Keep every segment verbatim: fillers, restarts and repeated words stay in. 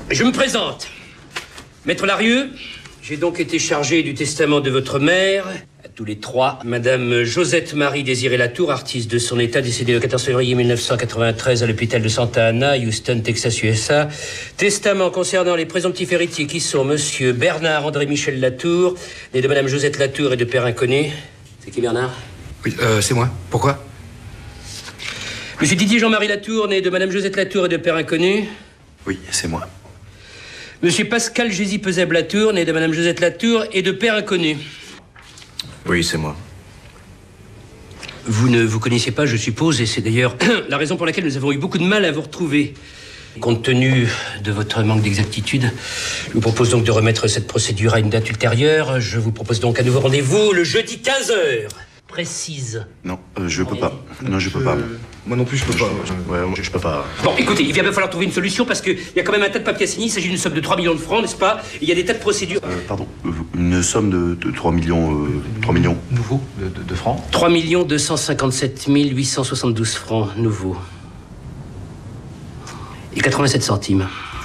Je me présente. Maître Larieux, j'ai donc été chargé du testament de votre mère, à tous les trois, Madame Josette Marie Désirée Latour, artiste de son état, décédée le quatorze février mille neuf cent quatre-vingt-treize à l'hôpital de Santa Ana, Houston, Texas, U S A. Testament concernant les présomptifs héritiers qui sont Monsieur Bernard André Michel Latour, né de Madame Josette Latour et de père inconnu. C'est qui Bernard? Oui, euh, c'est moi. Pourquoi? Monsieur Didier Jean-Marie Latour, né de Madame Josette Latour et de père inconnu. Oui, c'est moi. Monsieur Pascal Gézy Peseb Latour, né de Madame Josette Latour et de père inconnu. Oui, c'est moi. Vous ne vous connaissiez pas, je suppose, et c'est d'ailleurs la raison pour laquelle nous avons eu beaucoup de mal à vous retrouver. Compte tenu de votre manque d'exactitude, je vous propose donc de remettre cette procédure à une date ultérieure. Je vous propose donc un nouveau rendez-vous le jeudi quinze heures. Précise. Non, euh, je peux pas. Non, je peux pas. Moi non plus, je peux pas. Je, ouais, je, je peux pas. Bon, écoutez, il va bien falloir trouver une solution parce qu'il y a quand même un tas de papiers à signer. Il s'agit d'une somme de trois millions de francs, n'est-ce pas? Il y a des tas de procédures. Euh, pardon, une somme de, de trois millions... Euh, trois millions. Nouveau de, de, de francs. trois millions deux cent cinquante-sept mille huit cent soixante-douze francs nouveaux. Et quatre-vingt-sept centimes.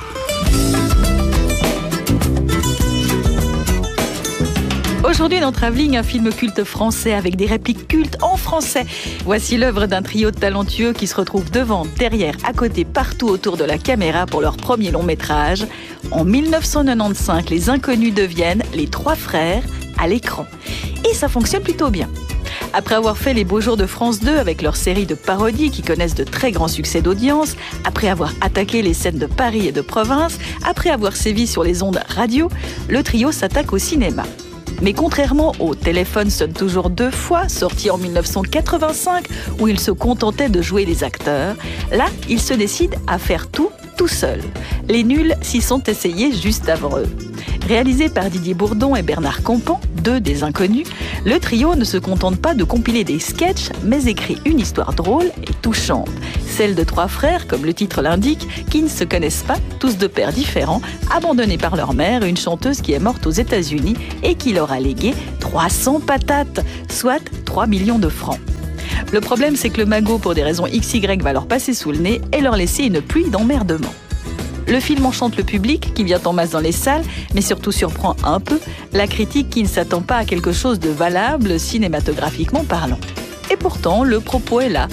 Aujourd'hui dans Travelling, un film culte français avec des répliques cultes en français. Voici l'œuvre d'un trio de talentueux qui se retrouvent devant, derrière, à côté, partout autour de la caméra pour leur premier long métrage. En mille neuf cent quatre-vingt-quinze, les inconnus deviennent les trois frères à l'écran. Et ça fonctionne plutôt bien. Après avoir fait les beaux jours de France deux avec leur série de parodies qui connaissent de très grands succès d'audience, après avoir attaqué les scènes de Paris et de province, après avoir sévi sur les ondes radio, le trio s'attaque au cinéma. Mais contrairement au Téléphone sonne toujours deux fois, sorti en mille neuf cent quatre-vingt-cinq, où ils se contentaient de jouer les acteurs, là, ils se décident à faire tout, tout seuls. Les nuls s'y sont essayés juste avant eux. Réalisé par Didier Bourdon et Bernard Campan, deux des inconnus, le trio ne se contente pas de compiler des sketchs, mais écrit une histoire drôle et touchante. Celle de trois frères, comme le titre l'indique, qui ne se connaissent pas, tous de pères différents, abandonnés par leur mère, une chanteuse qui est morte aux États-Unis et qui leur a légué trois cents patates, soit trois millions de francs. Le problème, c'est que le magot, pour des raisons X Y, va leur passer sous le nez et leur laisser une pluie d'emmerdement. Le film enchante le public qui vient en masse dans les salles, mais surtout surprend un peu la critique qui ne s'attend pas à quelque chose de valable cinématographiquement parlant. Et pourtant, le propos est là,